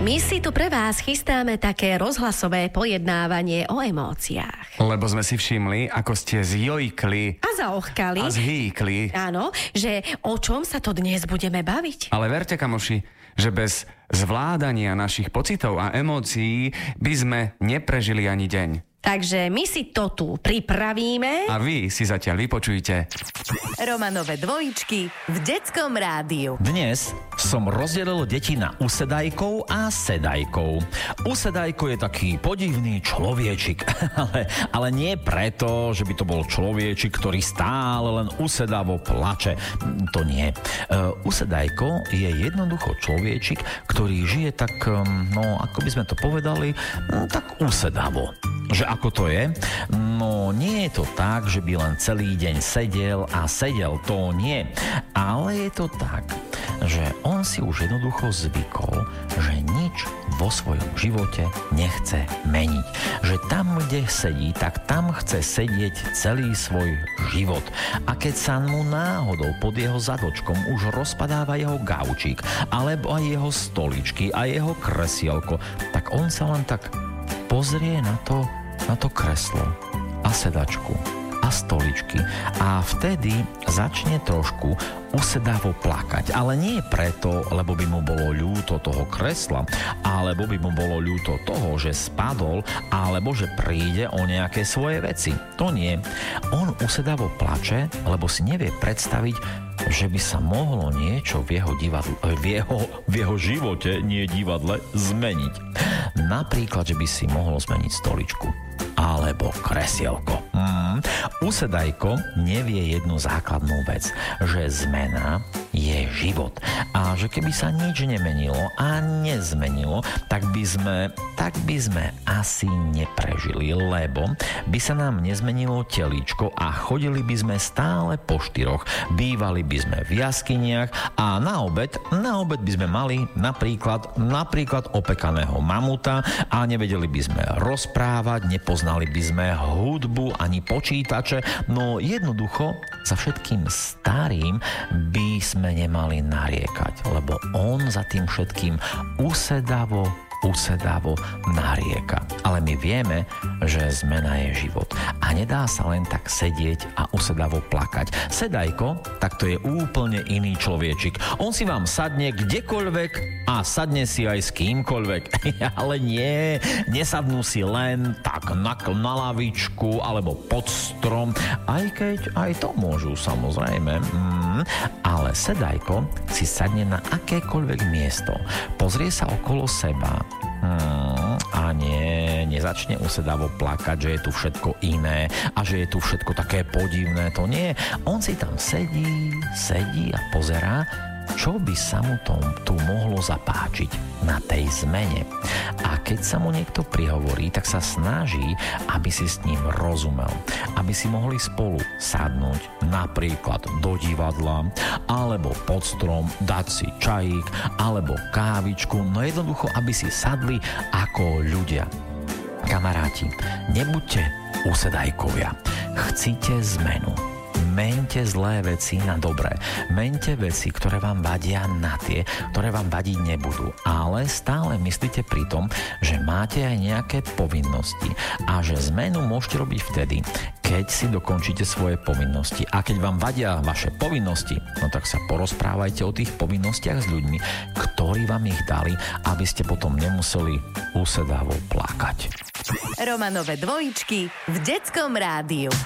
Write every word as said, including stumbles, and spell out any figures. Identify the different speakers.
Speaker 1: My si tu pre vás chystáme také rozhlasové pojednávanie o emóciách.
Speaker 2: Lebo sme si všimli, ako ste zjojkli
Speaker 1: A zaochkali.
Speaker 2: a zhýkli.
Speaker 1: Áno, že o čom sa to dnes budeme baviť?
Speaker 2: Ale verte, kamoši, že bez zvládania našich pocitov a emócií by sme neprežili ani deň.
Speaker 1: Takže my si to tu pripravíme.
Speaker 2: A vy si zatiaľ vypočujte.
Speaker 3: Romanové dvojičky v Detskom rádiu.
Speaker 4: Dnes som rozdelil deti na usedajkov a sedajkov. Usedajko je taký podivný človečik, ale, ale nie preto, že by to bol človečik, ktorý stále len usedavo plače. To nie. Uh, usedajko je jednoducho človečik, ktorý žije tak, um, no ako by sme to povedali, um, tak usedavo. Že ako to je? No nie je to tak, že by len celý deň sedel a sedel, to nie. Ale je to tak, že on si už jednoducho zvykol, že nič vo svojom živote nechce meniť. Že tam, kde sedí, tak tam chce sedieť celý svoj život. A keď sa mu náhodou pod jeho zadočkom už rozpadáva jeho gaučík, alebo aj jeho stoličky a jeho kresielko, tak on sa len tak pozrie na to, na to kreslo a sedačku a stoličky a vtedy začne trošku usedavo plakať. Ale nie preto, lebo by mu bolo ľúto toho kresla, alebo by mu bolo ľúto toho, že spadol, alebo že príde o nejaké svoje veci. To nie. On usedavo plače, lebo si nevie predstaviť, že by sa mohlo niečo v jeho, divadle, v jeho, v jeho živote, nie divadle, zmeniť. Napríklad, že by si mohlo zmeniť stoličku alebo kresielko. Mm. Usedajko nevie jednu základnú vec, že zmena je život. A že keby sa nič nemenilo a nezmenilo, tak by sme, tak by sme asi neprežili, lebo by sa nám nezmenilo telíčko a chodili by sme stále po štyroch. Bývali by sme v jaskyniach a na obed, na obed by sme mali napríklad, napríklad opekaného mamuta a nevedeli by sme rozprávať, nepoznali by sme hudbu ani počítače, no jednoducho za všetkým starým by sme nemali nariekať, lebo on za tým všetkým usedavo usedavo narieka. Ale my vieme, že zmena je život a nedá sa len tak sedieť a usedavo plakať. Sedajko, tak to je úplne iný človečik. On si vám sadne kdekoľvek a sadne si aj s kýmkoľvek. Ale nie, nesadnú si len tak na, na lavičku alebo pod strom, aj keď aj to môžu samozrejme. Mm, ale sedajko si sadne na akékoľvek miesto. Pozrie sa okolo seba. Hmm, a nie, nezačne usedavo plakať, že je tu všetko iné a že je tu všetko také podivné. To nie. On si tam sedí, sedí a pozerá, čo by sa mu to, tu mohlo zapáčiť na tej zmene. A keď sa mu niekto prihovorí, tak sa snaží, aby si s ním rozumel. Aby si mohli spolu sadnúť napríklad do divadla, alebo pod strom dať si čajík, alebo kávičku. No jednoducho, aby si sadli ako ľudia. Kamaráti, nebuďte usedajkovia. Chcite zmenu. Meňte zlé veci na dobré. Meňte veci, ktoré vám vadia na tie, ktoré vám vadiť nebudú. Ale stále myslíte pri tom, že máte aj nejaké povinnosti a že zmenu môžete robiť vtedy, keď si dokončíte svoje povinnosti. A keď vám vadia vaše povinnosti, no tak sa porozprávajte o tých povinnostiach s ľuďmi, ktorí vám ich dali, aby ste potom nemuseli usedavo plakať.
Speaker 3: Romanové dvojičky v Detskom rádiu.